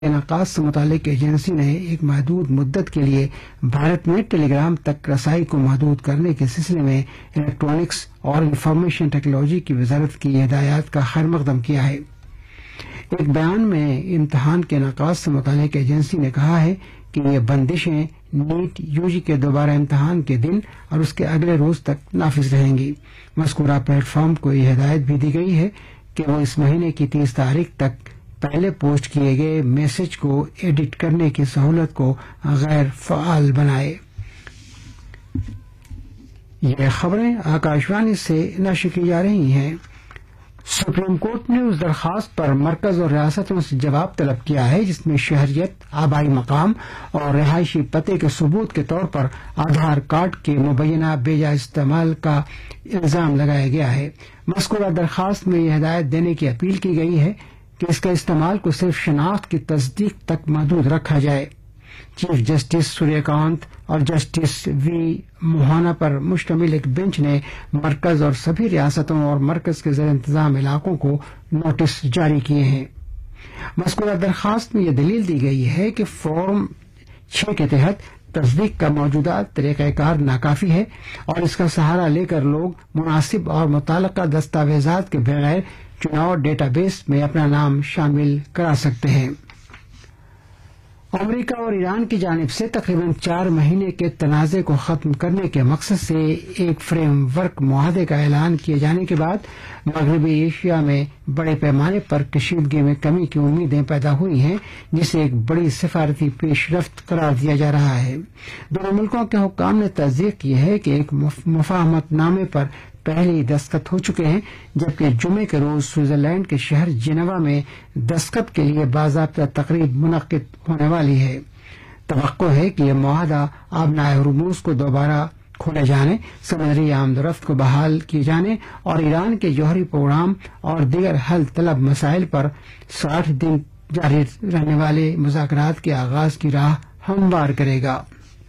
انعقاد سے متعلق ایجنسی نے ایک محدود مدت کے لیے بھارت میں ٹیلی گرام تک رسائی کو محدود کرنے کے سلسلے میں الیکٹرانکس اور انفارمیشن ٹیکنالوجی کی وزارت کی ہدایات کا خیر مقدم کیا ہے۔ ایک بیان میں امتحان کے انعقاد سے متعلق ایجنسی نے کہا ہے کہ یہ بندشیں نیٹ یو جی کے دوبارہ امتحان کے دن اور اس کے اگلے روز تک نافذ رہیں گی۔ مذکورہ پلیٹ فارم کو یہ ہدایت بھی دی گئی ہے کہ وہ اس مہینے کی 30 تاریخ تک پہلے پوسٹ کیے گئے میسج کو ایڈٹ کرنے کی سہولت کو غیر فعال بنائے۔ یہ خبریں آکاشوانی سے نشر کی جا رہی ہیں۔ سپریم کورٹ نے اس درخواست پر مرکز اور ریاستوں سے جواب طلب کیا ہے جس میں شہریت، آبائی مقام اور رہائشی پتے کے ثبوت کے طور پر آدھار کارڈ کے مبینہ بے جا استعمال کا الزام لگایا گیا ہے۔ مذکورہ درخواست میں یہ ہدایت دینے کی اپیل کی گئی ہے کہ اس کا استعمال کو صرف شناخت کی تصدیق تک محدود رکھا جائے۔ چیف جسٹس سوریہ کانت اور جسٹس وی موہانا پر مشتمل ایک بینچ نے مرکز اور سبھی ریاستوں اور مرکز کے زیر انتظام علاقوں کو نوٹس جاری کیے ہیں۔ مذکورہ درخواست میں یہ دلیل دی گئی ہے کہ فارم 6 کے تحت تصدیق کا موجودہ طریقہ کار ناکافی ہے اور اس کا سہارا لے کر لوگ مناسب اور متعلقہ دستاویزات کے بغیر چناؤ ڈیٹا بیس میں اپنا نام شامل کرا سکتے ہیں۔ امریکہ اور ایران کی جانب سے تقریباً 4 مہینے کے تنازع کو ختم کرنے کے مقصد سے ایک فریم ورک معاہدے کا اعلان کیے جانے کے بعد مغربی ایشیا میں بڑے پیمانے پر کشیدگی میں کمی کی امیدیں پیدا ہوئی ہیں جسے ایک بڑی سفارتی پیش رفت قرار دیا جا رہا ہے۔ دونوں ملکوں کے حکام نے تصدیق کی ہے کہ ایک مفاہمت نامے پر پہلے ہی دستخط ہو چکے ہیں جبکہ جمعے کے روز سوئٹزرلینڈ کے شہر جنیوا میں دستخط کے لیے باضابطہ تقریب منعقد ہونے والی ہے۔ توقع ہے کہ یہ معاہدہ آبنائے ہرموز کو دوبارہ کھولے جانے، سمندری آمد و رفت کو بحال کیے جانے اور ایران کے جوہری پروگرام اور دیگر حل طلب مسائل پر 60 دن جاری رہنے والے مذاکرات کے آغاز کی راہ ہموار کرے گا۔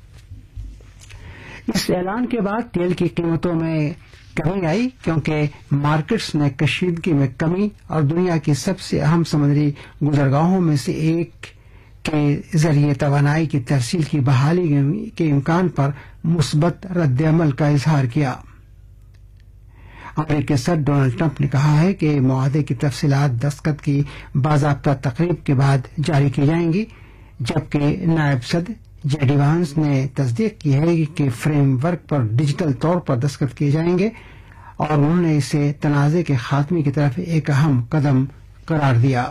اس اعلان کے بعد تیل کی قیمتوں میں کمی آئی کیونکہ مارکیٹس نے کشیدگی میں کمی اور دنیا کی سب سے اہم سمندری گزرگاہوں میں سے ایک کے ذریعے توانائی کی ترسیل کی بحالی کے امکان پر مثبت رد عمل کا اظہار کیا۔ امریکی صدر ڈونلڈ ٹرمپ نے کہا ہے کہ معاہدے کی تفصیلات دستخط کی باضابطہ تقریب کے بعد جاری کی جائیں گی، جبکہ نائب صدر جے ڈی وانس نے تصدیق کی ہے کہ فریم ورک پر ڈیجیٹل طور پر دستخط کیے جائیں گے اور انہوں نے اسے تنازع کے خاتمے کی طرف ایک اہم قدم قرار دیا۔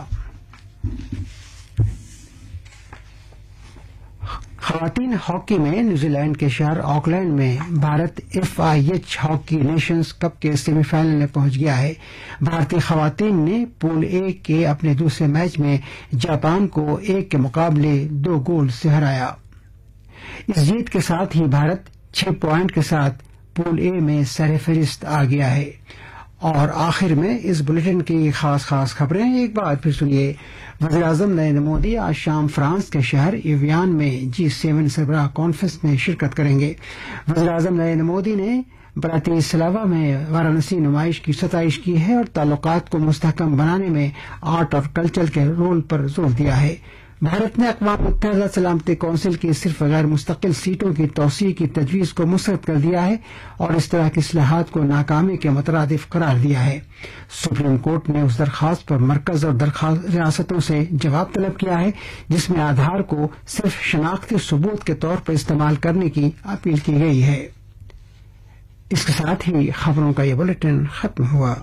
خواتین ہاکی میں نیوزی لینڈ کے شہر آکلینڈ میں Bharat FIH hockey nations cup کے سیمی فائنل میں پہنچ گیا ہے۔ بھارتی خواتین نے پول اے کے اپنے دوسرے میچ میں جاپان کو 1 کے مقابلے 2 گول سے ہرایا۔ اس جیت کے ساتھ ہی بھارت 6 پوائنٹ کے ساتھ پول اے میں سر فہرست آ گیا ہے۔ اور آخر میں اس بلیٹن کی خاص خبریں ایک بار پھر سنیے۔ وزیراعظم نریندر مودی آج شام فرانس کے شہر ایویان میں G7 سربراہ کانفرنس میں شرکت کریں گے۔ وزیراعظم نریندر مودی نے براتیسلاوا میں وارانسی نمائش کی ستائش کی ہے اور تعلقات کو مستحکم بنانے میں آرٹ اور کلچر کے رول پر زور دیا ہے۔ بھارت نے اقوام متحدہ سلامتی کونسل کی صرف غیر مستقل سیٹوں کی توسیع کی تجویز کو مسترد کر دیا ہے اور اس طرح کی اصلاحات کو ناکامی کے مترادف قرار دیا ہے۔ سپریم کورٹ نے اس درخواست پر مرکز اور ریاستوں سے جواب طلب کیا ہے جس میں آدھار کو صرف شناختی ثبوت کے طور پر استعمال کرنے کی اپیل کی گئی ہے۔ اس کے ساتھ ہی خبروں کا یہ بلیٹن ختم ہوا۔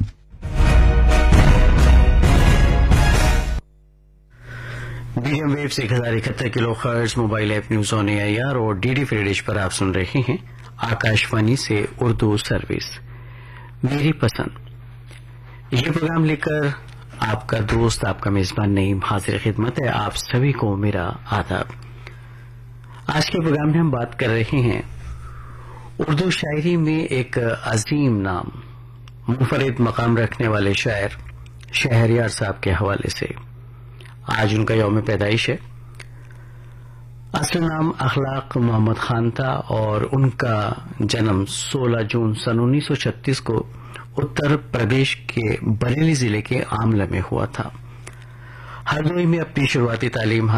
میڈیم ویو سے 1071 کلو hertz mobile app news on AIR اور DD فری ڈش پر آپ سن رہے ہیں آکاشوانی سے اردو سروس میری پسند۔ یہ پروگرام لے کر آپ کا دوست، آپ کا میزبان نعیم حاضر خدمت ہے۔ آپ سبھی کو میرا آداب۔ آج کے پروگرام میں ہم بات کر رہے ہیں اردو شاعری میں ایک عظیم نام، منفرد مقام رکھنے والے شاعر شہریار صاحب کے حوالے سے۔ آج ان کا یوم پیدائش ہے۔ اصل نام اخلاق محمد خان تھا اور ان کا جنم 16 جون سن 1936 کو اتر پردیش کے بریلی ضلع کے آملہ میں ہوا تھا۔ ہردوئی میں اپنی شروعاتی تعلیم